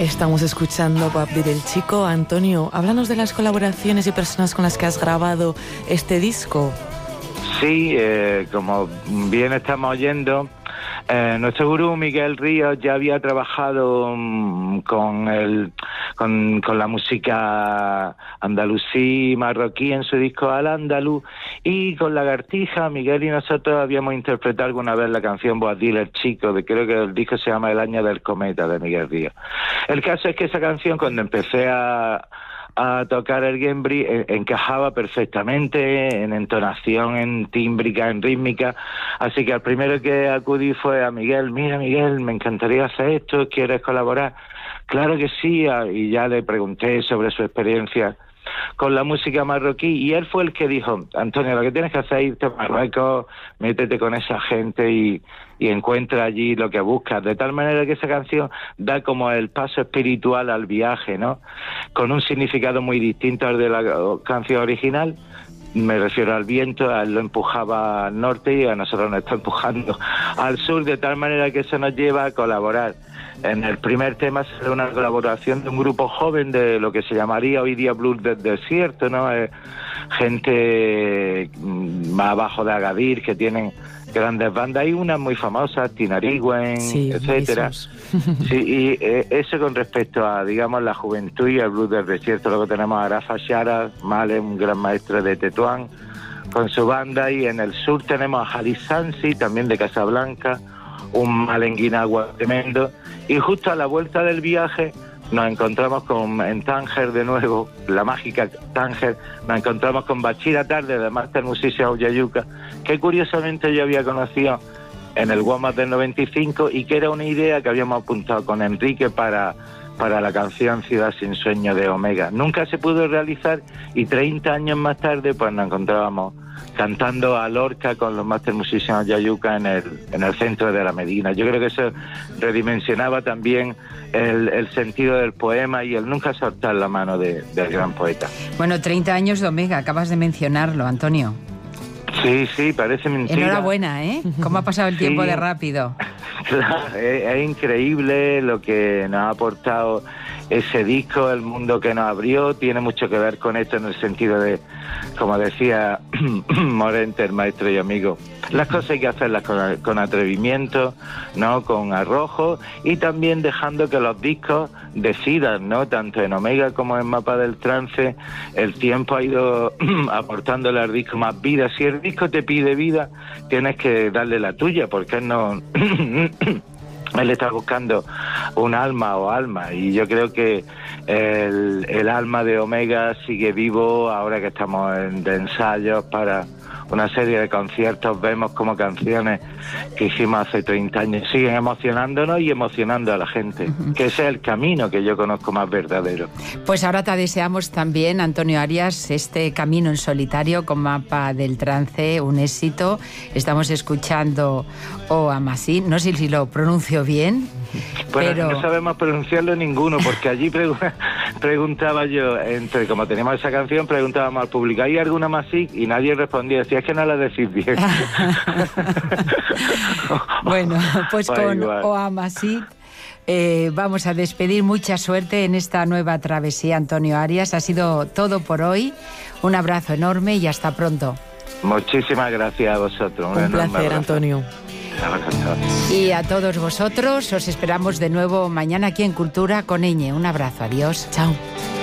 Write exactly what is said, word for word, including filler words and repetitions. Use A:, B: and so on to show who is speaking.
A: Estamos escuchando Pop del Chico. Antonio, háblanos de las colaboraciones y personas con las que has grabado este disco.
B: Sí, eh, como bien estamos oyendo, eh, nuestro gurú Miguel Ríos ya había trabajado um, con, el, con, con la música andalusí marroquí en su disco Al Andaluz, y con Lagartija, Miguel y nosotros habíamos interpretado alguna vez la canción Boadil el Chico, de, creo que el disco se llama El Año del Cometa, de Miguel Ríos. El caso es que esa canción, cuando empecé a... a tocar el Gembri, eh, encajaba perfectamente en entonación, en tímbrica, en rítmica, así que al primero que acudí fue a Miguel. Mira, Miguel, me encantaría hacer esto, ¿quieres colaborar? Claro que sí, y ya le pregunté sobre su experiencia con la música marroquí, y él fue el que dijo: Antonio, lo que tienes que hacer es irte a Marruecos, métete con esa gente y, y encuentra allí lo que buscas, de tal manera que esa canción da como el paso espiritual al viaje, ¿no? Con un significado muy distinto al de la canción original. Me refiero al viento, a él lo empujaba al norte y a nosotros nos está empujando al sur, de tal manera que eso nos lleva a colaborar. En el primer tema será una colaboración de un grupo joven de lo que se llamaría hoy día blues del desierto, ¿no? Eh, gente más abajo de Agadir, que tienen grandes bandas. Hay unas muy famosas, Tinariwen, sí, etcétera. Sí, y eh, eso con respecto a, digamos, la juventud y el blues del desierto. Luego tenemos a Rafa Shara, Male, un gran maestro de Tetuán, con su banda, y en el sur tenemos a Halis Sansi, también de Casablanca, un malenguinagua tremendo, y justo a la vuelta del viaje nos encontramos con, en Tánger de nuevo, la mágica Tánger, nos encontramos con Bachira Tarde, de Master Musician Uyayuca, que curiosamente yo había conocido en el WOMAD del noventa y cinco, y que era una idea que habíamos apuntado con Enrique para, para la canción Ciudad sin Sueño de Omega. Nunca se pudo realizar, y treinta años más tarde pues nos encontrábamos cantando a Lorca con los Master Musicians Yayuca en el, en el centro de la Medina. Yo creo que eso redimensionaba también el, el sentido del poema y el nunca soltar la mano de, del gran poeta.
C: Bueno, treinta años de Omega, acabas de mencionarlo, Antonio.
B: Sí, sí, parece mentira.
C: Enhorabuena, ¿eh? ¿Cómo ha pasado el tiempo sí, de rápido?
B: Claro, es, es increíble lo que nos ha aportado ese disco, el mundo que nos abrió. Tiene mucho que ver con esto en el sentido de, como decía Morente, el maestro y amigo, las cosas hay que hacerlas con, con atrevimiento, ¿no? Con arrojo, y también dejando que los discos decidan, ¿no? Tanto en Omega como en Mapa del Trance, el tiempo ha ido aportándole al disco más vida. Si el disco te pide vida, tienes que darle la tuya, porque él no... él está buscando un alma o alma, y yo creo que el, el alma de Omega sigue vivo ahora que estamos en, de ensayos para una serie de conciertos. Vemos como canciones que hicimos hace treinta años siguen emocionándonos y emocionando a la gente, uh-huh. que ese es el camino que yo conozco más verdadero.
C: Pues ahora te deseamos también, Antonio Arias, este camino en solitario con Mapa del Trance, un éxito. Estamos escuchando O Amasí, no sé si lo pronuncio bien.
B: Bueno,
C: pero...
B: no sabemos pronunciarlo ninguno, porque allí pregu- preguntaba yo, entre como teníamos esa canción, preguntábamos al público, ¿hay alguna más así? Y nadie respondía, decía, es que no la decís bien.
C: Bueno, pues
B: o
C: con
B: igual.
C: O Amasí eh, vamos a despedir. Mucha suerte en esta nueva travesía, Antonio Arias. Ha sido todo por hoy. Un abrazo enorme y hasta pronto.
B: Muchísimas gracias a vosotros.
A: Un, Un placer, Antonio.
C: Y a todos vosotros os esperamos de nuevo mañana aquí en Cultura con Eñe. Un abrazo, adiós.
A: Chao.